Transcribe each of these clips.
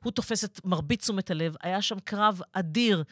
הוא תופס את מרבית תשומת הלב. היה שם קרב אדיר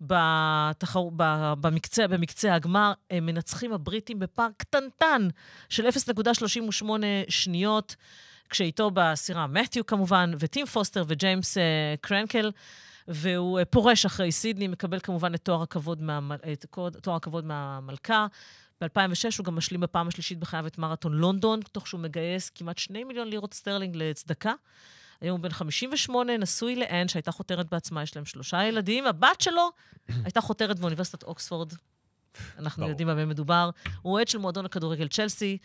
במקצה הגמר. הם מנצחים הבריטים בפער קטנטן של 0.38 שניות, כשאיתו בסירה מתיו כמובן, וטים פוסטר וג'יימס קרנקל, והוא פורש אחרי סידני, מקבל כמובן את תואר הכבוד מהמלכה. ב-2006 הוא גם משלים בפעם השלישית בחייו את מרתון לונדון, תוך שהוא מגייס כמעט 2 מיליון לירות סטרלינג לצדקה. היום הוא בן 58, נשוי לאן, שהייתה חותרת בעצמה, יש להם 3 ילדים. הבת שלו הייתה חותרת באוניברסיטת אוקספורד. אנחנו יודעים במה מדובר. הוא אוהד של מועדון הכדורגל צ'לסי,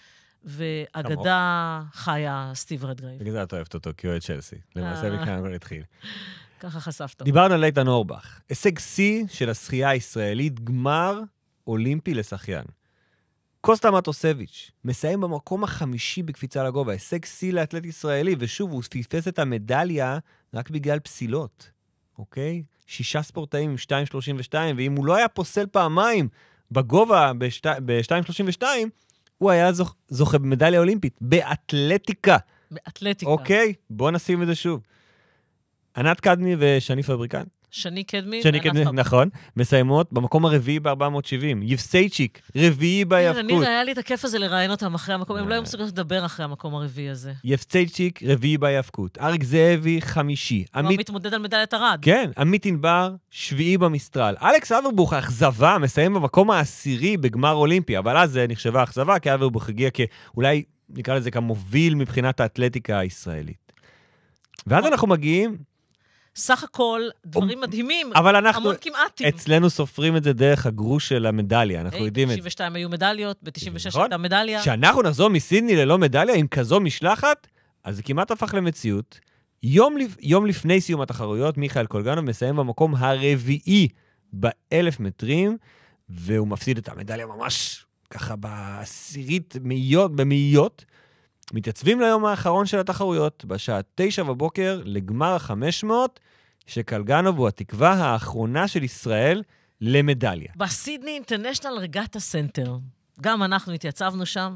ואגדה חיה סטיב רדגרייב. בגלל זה את אוהבת אותו, כי הוא אוהד צ'לסי. למעשה מכאן כבר התחיל. ככה חשפת. דיברנו על איתן אורבך. הישג שיא של השחייה הישראלית, גמר אולימפי לשחיין. קוסטה מטוסביץ' מסיים במקום החמישי בקפיצה לגובה, הישג שיא לאתלט ישראלי, ושוב, הוא פספס את המדליה רק בגלל פסילות, אוקיי? 6 ספורטאים עם 2.32, ואם הוא לא היה פוסל פעמיים בגובה ב-2.32, הוא היה זוכה במדליה אולימפית, באתלטיקה. באתלטיקה. אוקיי? בואו נשים את זה שוב. ענת קדמי ושני פבריקן. שני קדמי, נכון, מסיימות במקום הרביעי ב-470. יפסייצ'יק, רביעי בהיאבקות. אני היה לי את הכיף הזה לראיין אותם אחרי המקום, הם לא היו מסוגלים לדבר אחרי המקום הרביעי הזה. יפסייצ'יק, רביעי בהיאבקות. אריק זאבי, חמישי. הוא מתמודד על מדליית ארד. כן, עמית ענבר, שביעי במסטרל. אלכס אברבוך, אכזבה, מסיים במקום העשירי בגמר אולימפי, אבל אז זה נחשבה אכזבה, כי אברבוך הגיע כאולי, נקרא לזה כמוביל מבחינת האתלטיקה הישראלית. ואז אנחנו מגיעים סך הכל, דברים מדהימים, אבל אנחנו, המון כמעטים. אצלנו סופרים את זה דרך הגרוש של המדליה, אנחנו יודעים את זה. ב-92 היו מדליות, ב-96 הייתה מדליה. שאנחנו נחזור מסידני ללא מדליה עם כזו משלחת, אז זה כמעט הפך למציאות. יום לפני סיום התחרויות, מיכאל קולגנוב מסיים במקום הרביעי ב-1,000 מטרים, והוא מפסיד את המדליה ממש ככה בעשירית במאיות. מתייצבים ליום האחרון של התחרויות, בשעה 9 בבוקר, לגמר ה-500, שקלגנוב הוא התקווה האחרונה של ישראל למדליה. בסידני אינטרנשיונל רגטה סנטר. גם אנחנו התייצבנו שם.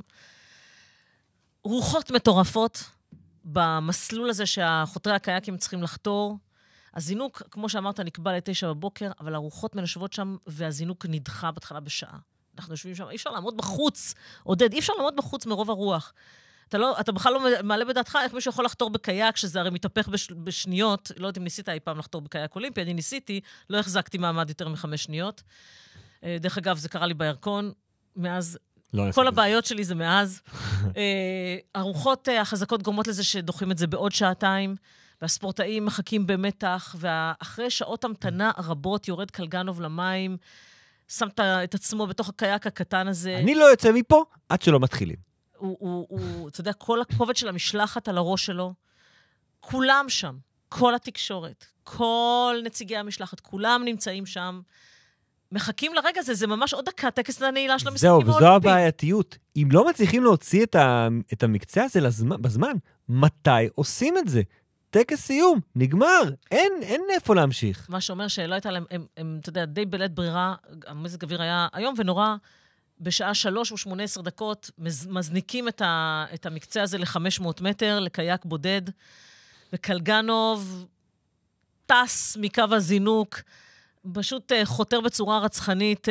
רוחות מטורפות במסלול הזה שהחותרי הקייקים צריכים לחתור. הזינוק, כמו שאמרת, נקבע ל-9 בבוקר, אבל הרוחות מנשבות שם, והזינוק נדחה בהתחלה בשעה. אנחנו יושבים שם, אי אפשר לעמוד בחוץ, עודד, אי אפשר לעמוד בחוץ מרוב הרוח. אתה בכלל לא מעלה בדעתך איך מישהו יכול לחתור בקייק, שזה הרי מתהפך בשניות. לא יודעת אם ניסית אי פעם לחתור בקייק אולימפי, אני ניסיתי, לא החזקתי מעמד יותר מ5 שניות. דרך אגב, זה קרה לי בירקון, מאז, כל הבעיות שלי זה מאז. הרוחות החזקות גורמות לזה שדוחים את זה בעוד 2 שעתיים, והספורטאים מחכים במתח, ואחרי שעות המתנה רבות יורד קלגנוב למים, שמת את עצמו בתוך הקייק הקטן הזה. אני לא יוצא מפה עד שלא מתחילים. אתה יודע, כל הכובד של המשלחת על הראש שלו, כולם שם, כל התקשורת, כל נציגי המשלחת, כולם נמצאים שם, מחכים לרגע הזה, זה ממש עוד דקה, טקס הנעילה של המשחקים האולימפיים. זהו, וזו הבעייתיות. אם לא מצליחים להוציא את המקצה הזה בזמן, מתי עושים את זה? טקס סיום, נגמר, אין איפה להמשיך. מה שאומר שלא הייתה להם, הם, אתה יודע, די בלית ברירה, המזג אוויר היה היום ונורא, בשעה 3:18 מזניקים את המקצה הזה ל-500 מטר, לקייק בודד, וקלגנוב טס מקו הזינוק, פשוט חותר בצורה רצחנית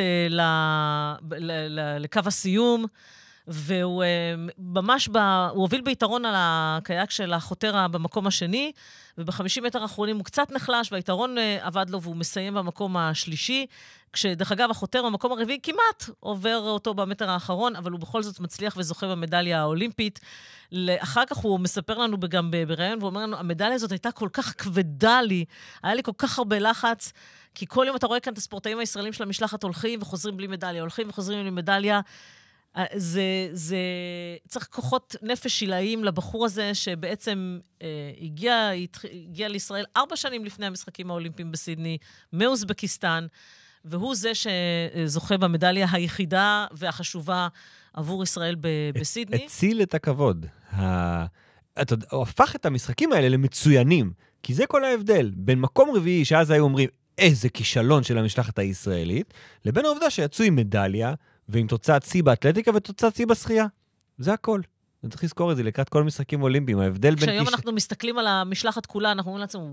לקו הסיום, והוא ממש, הוא הוביל ביתרון על הקייק של החותר במקום השני, וב-50 מטר האחרונים הוא קצת נחלש, והיתרון עבד לו, והוא מסיים במקום השלישי, כשדרך אגב החותר במקום הרביעי כמעט עובר אותו במטר האחרון, אבל הוא בכל זאת מצליח וזוכה במדליה האולימפית. אחר כך הוא מספר לנו גם ברעיון, והוא אומר לנו, המדליה הזאת הייתה כל כך כבדה לי, היה לי כל כך הרבה לחץ, כי כל יום אתה רואה כאן את הספורטאים הישראלים של המשלחת הולכים וחוזרים בלי מדליה, הולכים וחוזרים בלי מדליה, זה צריך כוחות נפש שילאים לבחור הזה, שבעצם הגיע לישראל 4 שנים לפני המשחקים האולימפיים בסידני, מאוזבקיסטן, והוא זה שזוכה במדליה היחידה והחשובה עבור ישראל בסידני. הציל את הכבוד. הוא הפך את המשחקים האלה למצוינים, כי זה כל ההבדל. בין מקום רביעי, שאז היו אומרים, איזה כישלון של המשלחת הישראלית, לבין העובדה שיצאו עם מדליה, ועם תוצאת צי באתלטיקה ותוצאת צי בשחייה. זה הכל. אני צריך לזכור את זה לקראת כל משחקים אולימפיים. ההבדל בין... כשהיום אנחנו מסתכלים על המשלחת כולה, אנחנו אומרים לעצמנו,